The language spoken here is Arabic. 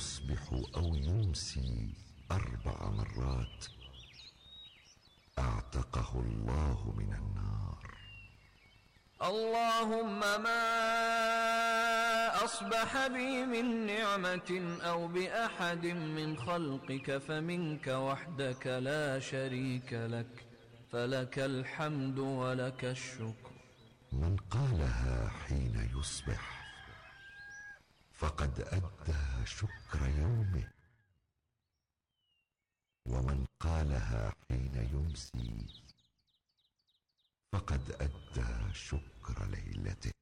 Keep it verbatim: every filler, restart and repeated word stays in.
يصبح أو يمسي أربع مرات أعتقه الله من النار. اللهم ما أصبح بي من نعمة أو بأحد من خلقك فمنك وحدك لا شريك لك، فلك الحمد ولك الشكر. من قالها حين يصبح فقد أدى شكر يومه، ومن قالها حين يمسي فقد أدى شكر ليلته.